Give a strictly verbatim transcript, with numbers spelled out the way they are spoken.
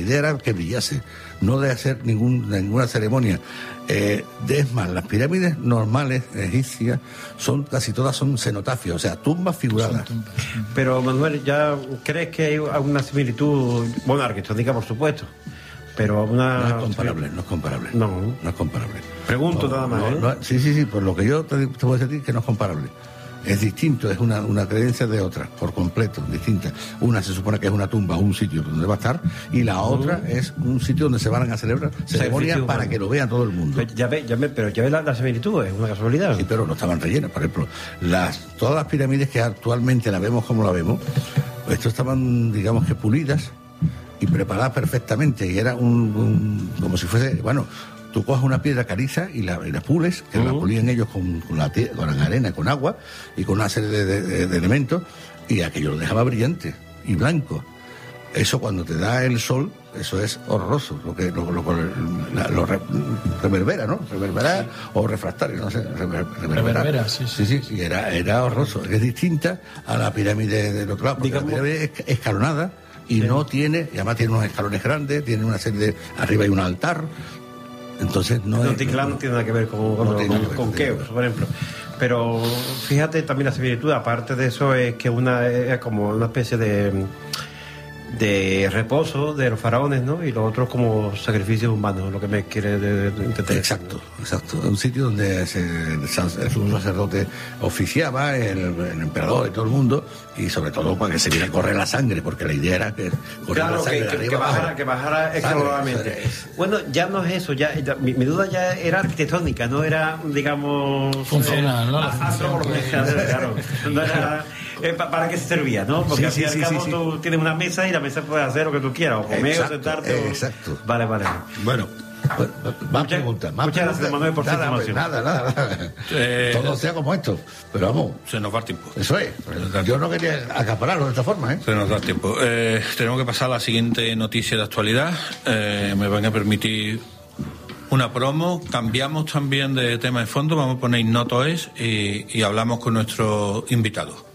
idea era que brillase, no de hacer ningún, ninguna ceremonia. Eh, es más, las pirámides normales egipcias son casi todas son cenotafios, o sea, tumbas figuradas. Tumbas. Pero Manuel, ¿ya crees que hay alguna similitud? Bueno, arquitectónica, por supuesto, pero una... No es comparable, no es comparable. No, no es comparable. Pregunto no, nada más, no, ¿eh? No, sí, sí, sí, por lo que yo te, te voy a decir que no es comparable. Es distinto, es una, una creencia de otra, por completo, distinta. Una se supone que es una tumba, un sitio donde va a estar, y la otra uh-huh. es un sitio donde se van a celebrar ceremonias para bueno. que lo vea todo el mundo. Pero ya ve, ya ve, pero ya ve la, la similitud, es una casualidad. Sí, pero no estaban rellenas. Por ejemplo, las, todas las pirámides que actualmente la vemos como la vemos, esto estaban, digamos que pulidas y preparadas perfectamente, y era un, un como si fuese, bueno... Tú coges una piedra caliza y la, y la pules, que uh-huh. la pulían ellos con, con, la, con la arena, con agua y con una serie de, de, de elementos, y aquello lo dejaba brillante y blanco. Eso cuando te da el sol, eso es horroroso, lo que lo, lo, lo, lo re, reverbera, ¿no? Reverbera sí. o refractario, no sé, rever, reverbera. Reverbera, sí, sí, sí, sí, y era, era horroroso. Es distinta a la pirámide del otro lado, porque Digamos... la pirámide es escalonada y sí. no tiene, y además tiene unos escalones grandes, tiene una serie de, arriba hay un altar. Entonces no, no, es, no, no tiene nada que ver con, con, no con, con, con Keops, por ejemplo. Pero fíjate también la similitud, aparte de eso, es que una es como una especie de de reposo de los faraones, ¿no? Y los otros como sacrificios humanos, lo que me quiere entender. Exacto, exacto. Un sitio donde se, el sacerdote oficiaba, el, el emperador y todo el mundo, y sobre todo para que se viera a correr la sangre, porque la idea era que corriera claro, la sangre que, de que, arriba que bajara, abajo. que bajara escalonadamente. Bueno, ya no es eso, ya, ya mi, mi duda ya era arquitectónica, no era, digamos... funcional, eh, ¿no? Antropológica, claro. No era... Eh, ¿Para qué se servía, no? Porque sí, al fin y sí, al cabo sí, sí. tú tienes una mesa y la mesa puede hacer lo que tú quieras, o comer exacto, o sentarte. Exacto. O... Vale, vale. Bueno, pues, más preguntas. Más muchas preguntas. gracias, Manuel, por nada, tu información. Nada, nada, nada. Eh, Todo sea como esto. Pero vamos. Se nos va el tiempo. Eso es. Yo no quería acapararlo de esta forma, ¿eh? Se nos da el tiempo. Eh, tenemos que pasar a la siguiente noticia de actualidad. Eh, me van a permitir una promo. Cambiamos también de tema de fondo. Vamos a poner Notoes y, y hablamos con nuestro invitado.